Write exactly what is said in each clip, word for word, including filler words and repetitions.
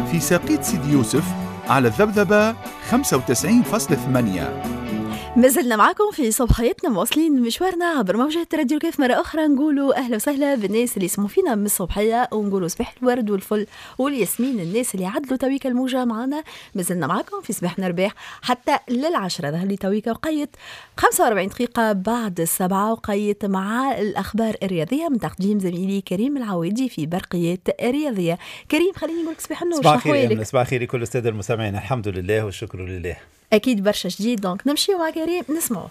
في ساقيت سيدي يوسف على الذبذبة خمسة وتسعين فاصلة ثمانية. مازلنا معكم في صباحيتنا، مواصلين مشوارنا عبر موجات راديو الكيف. مرة أخرى نقولوا أهلا وسهلا بالناس اللي يسمعوا فينا من الصبحية، ونقولوا صباح الورد والفل والياسمين الناس اللي عدلوا تويكا الموجة معنا. مازلنا معكم في صباحنا رباح حتى للعشرة، ظهر لي تويكا وقيت خمسة وأربعين دقيقة بعد السبعة، وقيت مع الأخبار الرياضية من تقديم زميلي كريم العويدي في برقيات الرياضية. كريم خليني نقولك صباح النور. صباح خير. صباح خير لكل السادة المستمعين، الحمد لله والشكر لله. أكيد برشا جديد، دونك نمشي مع كريم نسمعه.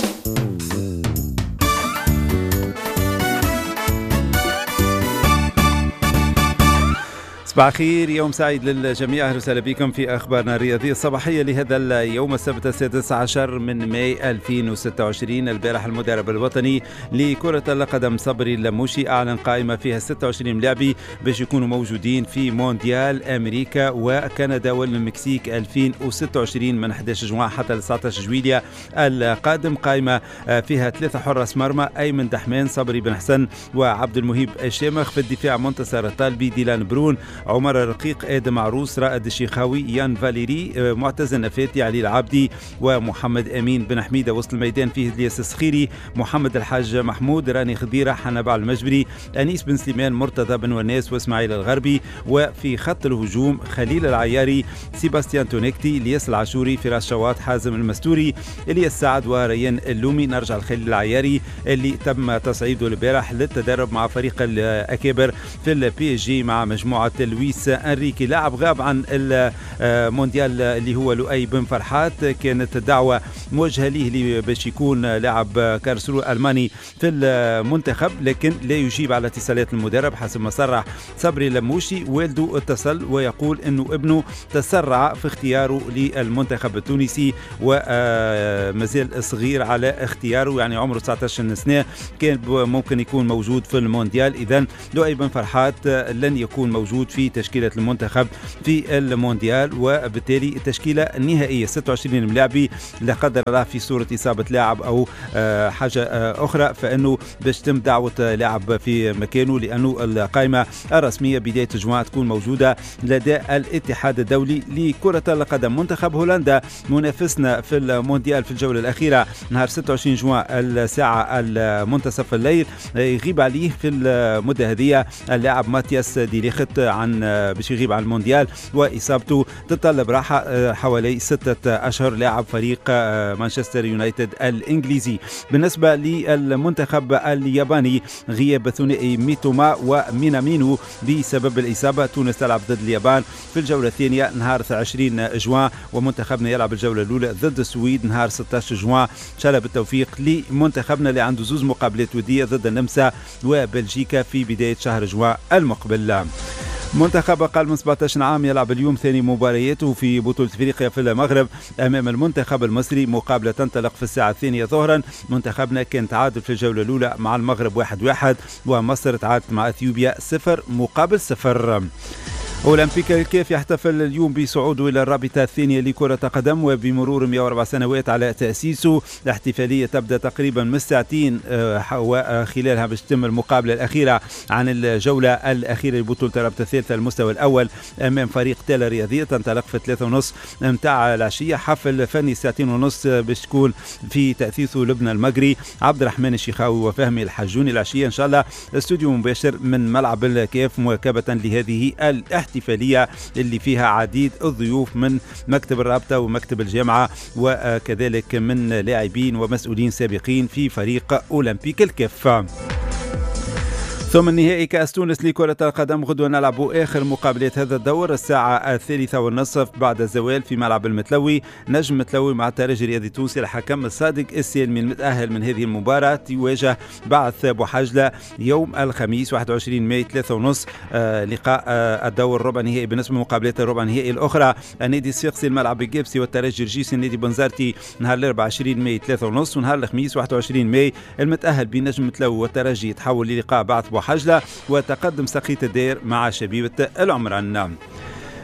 صباح خير، يوم سعيد للجميع، أهلا وسهلا بكم في أخبارنا الرياضية الصباحية لهذا اليوم السبت السادس عشر من ماي ألفين وستة وعشرين. البارح المدرب الوطني لكرة القدم صبري اللموشي أعلن قائمة فيها ستة وعشرين ملاعبي باش يكونوا موجودين في مونديال أمريكا وكندا والمكسيك ألفين وستة وعشرين من أحد عشر جوان حتى تسعة عشر جويلية القادم. قائمة فيها ثلاثة حراس مرمى، أيمن دحمان، صبري بن حسن وعبد المهيب الشامخ. في الدفاع منتصر الطالبي، ديلان برون، عمر الرقيق، آدم عروس، رائد الشيخاوي، يان فاليري، معتز النفاتي، علي العبدي ومحمد أمين بن حميدة. وسط الميدان فيه الياس السخيري، محمد الحاج محمود، راني خضيرة، حنبع المجبري، أنيس بن سليمان، مرتضى بن وناس واسماعيل الغربي. وفي خط الهجوم خليل العياري، سيباستيان تونيكتي، الياس العاشوري، فراس شواط، حازم المستوري، الياس سعد وريان اللومي. نرجع لخليل العياري اللي تم تصعيده البارح للتدرب مع فريق الأكابر في البي اس جي مع مجموعة لويس أنريكي. لاعب غاب عن المونديال اللي هو لؤي بن فرحات، كانت الدعوة موجهة ليه باش يكون لاعب كارلسرو الألماني في المنتخب، لكن لا يجيب على اتصالات المدرب حسب ما صرح صبري اللموشي. والده اتصل ويقول انه ابنه تسرع في اختياره للمنتخب التونسي ومازال صغير على اختياره، يعني عمره تسعة عشر سنة، كان ممكن يكون موجود في المونديال. اذا لؤي بن فرحات لن يكون موجود في تشكيلة المنتخب في المونديال، وبالتالي التشكيلة النهائية ستة وعشرين ملاعبي، لا قدر الله في صورة إصابة لاعب أو حاجة أخرى فإنه باش تم دعوة لاعب في مكانه، لأنه القائمة الرسمية بداية الجمعة تكون موجودة لدى الاتحاد الدولي لكرة القدم. منتخب هولندا منافسنا في المونديال في الجولة الأخيرة نهار ستة وعشرين جوان الساعة المنتصف الليل، يغيب عليه في المدة هذه اللاعب ماتياس دي ليخت عن باش يغيب عن المونديال، وإصابته تتطلب راحة حوالي ستة أشهر. لاعب فريق مانشستر يونايتد الإنجليزي. بالنسبة للمنتخب الياباني غياب ثنائي ميتوما ومينامينو بسبب الإصابة. تونس تلعب ضد اليابان في الجولة الثانية نهار عشرين جوان، ومنتخبنا يلعب الجولة الأولى ضد السويد نهار ستة عشر جوان. إن شاء الله بالتوفيق لمنتخبنا اللي عنده زوز مقابلات ودية ضد النمسا وبلجيكا في بداية شهر جوان المقبل. منتخب أقل من سبعة عشر عام يلعب اليوم ثاني مبارياته في بطولة أفريقيا في المغرب أمام المنتخب المصري. مقابلة تنطلق في الساعة الثانية ظهرا. منتخبنا كان تعادل في الجولة الأولى مع المغرب واحد واحد، ومصر تعادلت مع أثيوبيا صفر مقابل صفر. أولمبيك الكيف يحتفل اليوم بصعوده إلى الرابطة الثانية لكرة قدم وبمرور مئة وأربع سنوات على تأسيسه. الاحتفالية تبدأ تقريبا من ساعتين وخلالها باش تتم المقابلة الأخيرة عن الجولة الأخيرة لبطولة الرابطة الثالثة المستوى الأول أمام فريق تالا رياضية. تنطلق في ثلاثة ونص متاع العشية. حفل فني ساعتين ونص باش تكون في تأسيسه لبنى المجري، عبد الرحمن الشيخاوي وفهمي الحجوني. العشية إن شاء الله استوديو مباشر من ملعب الكيف مواكبة لهذه الاحتفالية احتفالية اللي فيها عديد الضيوف من مكتب الرابطة ومكتب الجامعة وكذلك من لاعبين ومسؤولين سابقين في فريق أولمبيك الكيف. ثم النهائي كأس تونس لكرة القدم غدوة نلعب آخر مقابلات هذا الدور الساعة الثالثة والنصف بعد الزوال في ملعب المتلوي. نجم متلوي مع الترجي الرياضي التونسي. الحكم الصادق السالمي المتأهل من هذه المباراة يواجه بعث بوحجلة يوم الخميس واحد وعشرين ماي ثلاثة ونص. آه لقاء آه الدور الربع نهائي. بالنسبة لمقابلات الربع نهائي الأخرى النادي الصفاقسي الملعب الجبسي والترجي الرجيسي النادي بنزرتي نهار الأربعاء عشرين ماي ثلاثة ونص، ونهار الخميس واحد وعشرين ماي المتأهل بنجم متلوي والترجي يتحول للقاء بعث بوحجلة وتقدم سقيت الدير مع شبيبة العمران.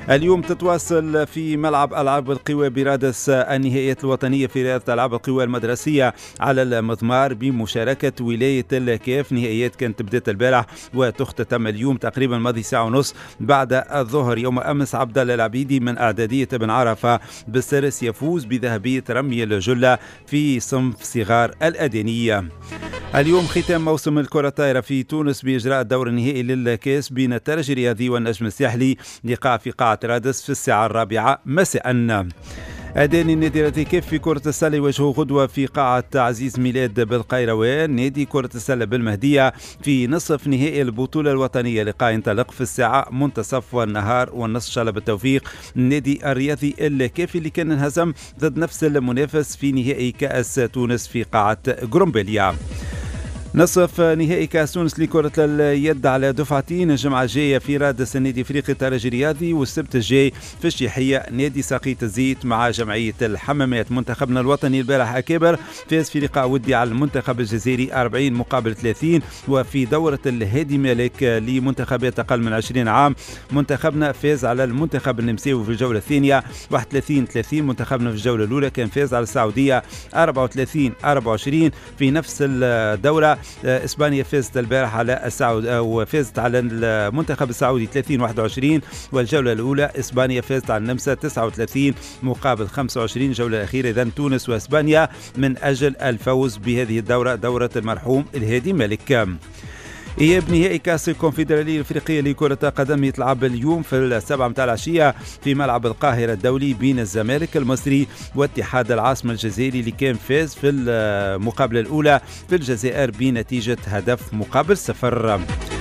اليوم تتواصل في ملعب ألعاب القوى برادس النهائيات الوطنية في رياضة ألعاب القوى المدرسية على المضمار بمشاركة ولاية الكاف. نهائيات كانت بدأت البارح وتختتم اليوم تقريبا ماضي ساعة ونص بعد الظهر. يوم أمس عبد الله العبيدي من أعدادية بن عرفة بالسرس يفوز بذهبية رمي الجلة في صنف صغار الأدينية. اليوم ختام موسم الكرة الطائرة في تونس بإجراء الدور النهائي للكاس بين الترجي الرياضي والنجم الساحلي، لقاء في قاعة رادس في الساعة الرابعة مساء. أداني نادي الاتكاف في كرة السلة يواجه غدوة في قاعة عزيز ميلاد بالقيروان نادي كرة السلة بالمهدية في نصف نهائي البطولة الوطنية. لقاء ينطلق في الساعة منتصف والنهار والنصف إن شاء الله بالتوفيق. النادي الرياضي الكافي اللي كان انهزم ضد نفس المنافس في نهائي كأس تونس في قاعة غرومبيليا. نصف نهائي كأس تونس لكرة اليد على دفعتين الجمعة الجاية في رادس النادي الافريقي الترجي الرياضي، والسبت الجاي في الشيحية نادي ساقية الزيت مع جمعية الحمامات. منتخبنا الوطني البارح أكابر فاز في لقاء ودي على المنتخب الجزائري أربعين مقابل ثلاثين. وفي دورة الهادي مالك لمنتخبات أقل من عشرين عام منتخبنا فاز على المنتخب النمساوي في الجولة الثانية واحد وثلاثين ثلاثين. منتخبنا في الجولة الأولى كان فاز على السعودية أربعة وثلاثين أربعة وعشرين. في نفس الدورة إسبانيا فازت البارح على السعود وفازت على المنتخب السعودي ثلاثين واحد وعشرين. والجولة الأولى إسبانيا فازت على النمسا تسعة وثلاثين مقابل خمسة وعشرين. الجولة الأخيرة إذن تونس وإسبانيا من أجل الفوز بهذه الدورة دورة المرحوم الهادي مالك. إياب نهائي كأس الكونفدرالية الأفريقية لكرة القدم يتلعب اليوم في السبعة متاع العشية في ملعب القاهرة الدولي بين الزمالك المصري واتحاد العاصمة الجزائري اللي كان فاز في المقابلة الأولى في الجزائر بنتيجة هدف مقابل صفر.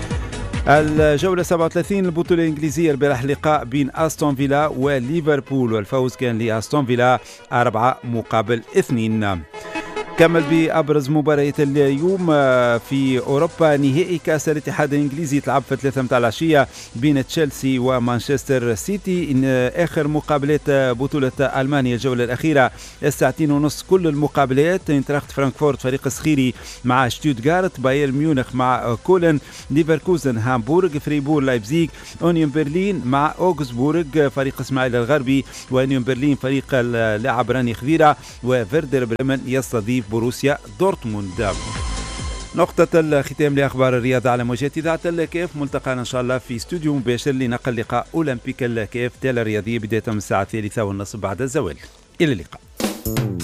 الجولة سبعة وثلاثين البطولة الإنجليزية البارح لقاء بين أستون فيلا وليفربول والفوز كان لأستون فيلا أربعة مقابل اثنين. كمل بأبرز مباريات اليوم في أوروبا. نهائي كأس الاتحاد الإنجليزي تلعب في ثلاثة متاع العشية بين تشيلسي ومانشستر سيتي. إن آخر مقابلات بطولة ألمانيا الجولة الأخيرة الساعتين ونص كل المقابلات. انتراخت فرانكفورت فريق الصخيري مع شتوتغارت، بايرن ميونخ مع كولن، ليفركوزن هامبورغ، فريبور لايبزيغ، أونيون برلين مع أوغسبورغ فريق إسماعيل الغربي، وأونيون برلين فريق اللاعب راني خذيرة، وفيردر بريمن يستضيف بروسيا دورتموند. نقطة الختام لأخبار الرياضة على موجات إذاعة الكاف. ملتقانا إن شاء الله في استوديو مباشر لنقل لقاء أولمبيك الكاف تالا رياضية بداية من الساعة الثالثة والنصف بعد الزوال. إلى اللقاء.